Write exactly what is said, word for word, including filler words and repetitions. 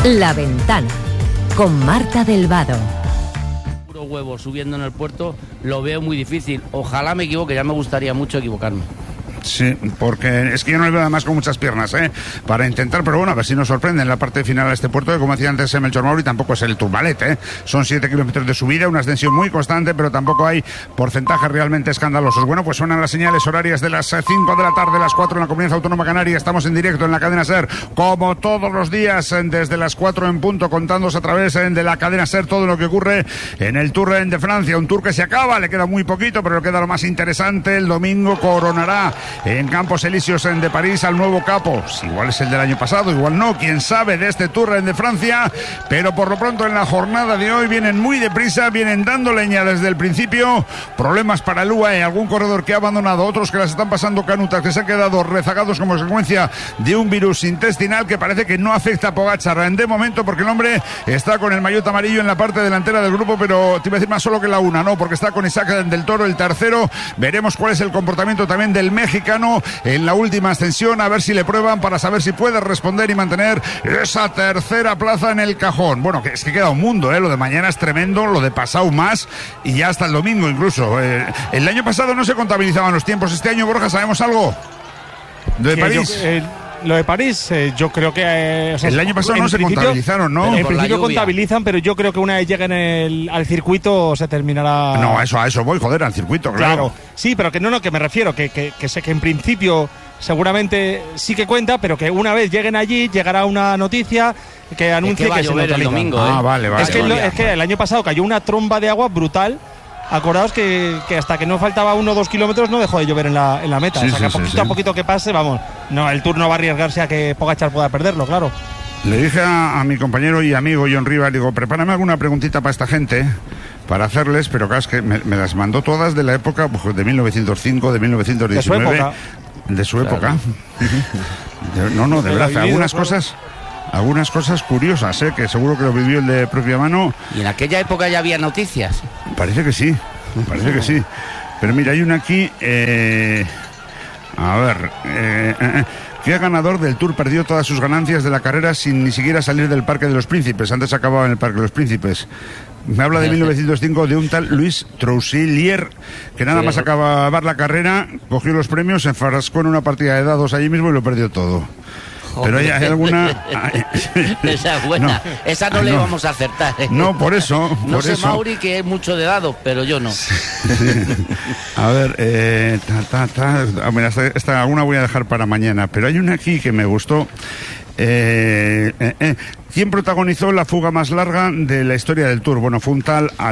La Ventana, con Marta del Vado. Puro huevo subiendo en el puerto, lo veo muy difícil. Ojalá me equivoque, ya me gustaría mucho equivocarme. Sí, porque es que yo no le veo además con muchas piernas, ¿eh? Para intentar, pero bueno, a ver si nos sorprende en la parte final a este puerto, que como decía antes Melchor Mauri, tampoco es el Turbalet, ¿eh? Son siete kilómetros de subida, una ascensión muy constante, pero tampoco hay porcentajes realmente escandalosos. Bueno, pues suenan las señales horarias de las cinco de la tarde, las cuatro en la Comunidad Autónoma Canaria. Estamos en directo en la cadena SER, como todos los días, desde las cuatro en punto, contándoos a través de la cadena SER todo lo que ocurre en el Tour de Francia. Un Tour que se acaba, le queda muy poquito, pero le queda lo más interesante. El domingo coronará en Campos Elíseos de París al nuevo capo. Igual es el del año pasado, igual no, quién sabe, de este Tour de Francia, pero por lo pronto en la jornada de hoy vienen muy deprisa, vienen dando leña desde el principio. Problemas para el U A E, algún corredor que ha abandonado, otros que las están pasando canutas, que se han quedado rezagados como consecuencia de un virus intestinal que parece que no afecta a Pogačar de momento, porque el hombre está con el maillot amarillo en la parte delantera del grupo, pero te iba a decir más solo que la una, no, porque está con Isaac del Toro, el tercero. Veremos cuál es el comportamiento también del mexicano en la última ascensión, a ver si le prueban para saber si puede responder y mantener esa tercera plaza en el cajón. Bueno, que es que queda un mundo, ¿eh? Lo de mañana es tremendo, lo de pasado más, y ya hasta el domingo incluso. Eh, el año pasado no se contabilizaban los tiempos, este año, Borja, ¿sabemos algo de París? Yo, eh, lo de París, eh, yo creo que... Eh, o sea, el año pasado no se contabilizaron, ¿no? En principio contabilizan, pero yo creo que una vez lleguen el, al circuito se terminará... No, a eso, a eso voy, joder, al circuito, claro. Claro, sí, pero que no, no, que me refiero, que, que, que sé que en principio seguramente sí que cuenta, pero que una vez lleguen allí llegará una noticia que anuncie es que, que se neutraliza. El domingo, ¿eh? Ah, vale, vale. Es que, vale, lo, es que el año pasado cayó una tromba de agua brutal. Acordaos que, que hasta que no faltaba uno o dos kilómetros no dejó de llover en la, en la meta. Sí, o sea, que sí, a poquito sí, sí. a poquito que pase, vamos. No, el Tour no va a arriesgarse a que Pogačar pueda perderlo, claro. Le dije a, a mi compañero y amigo John Rivas, digo, prepárame alguna preguntita para esta gente, para hacerles, pero claro, es que me, me las mandó todas de la época pues, de mil novecientos cinco, de mil novecientos diecinueve. De su época. De su Claro. época. No, no, de De verdad, vivido, algunas claro. cosas... Algunas cosas curiosas, ¿eh? Que seguro que lo vivió el de propia mano. Y en aquella época ya había noticias. Parece que sí, parece que sí. Pero mira, hay una aquí... Eh, a ver... Eh, eh, ¿Qué ganador del Tour perdió todas sus ganancias de la carrera sin ni siquiera salir del Parque de los Príncipes? Antes acababa en el Parque de los Príncipes. Me habla de mil novecientos cinco de un tal Luis Trousselier, que nada más acabar la carrera, cogió los premios, se enfrascó en una partida de dados allí mismo y lo perdió todo. Pero hay, hay alguna... Esa es buena. No. Esa no, Ah, le no. vamos a acertar, ¿eh? No, por eso. No por sé, eso. Mauri, que es mucho de dados, pero yo no. Sí. A ver, eh, ta, ta, ta. Ah, mira, esta, esta alguna voy a dejar para mañana, pero hay una aquí que me gustó. Eh, eh, eh. ¿Quién protagonizó la fuga más larga de la historia del Tour? Bueno, fue un tal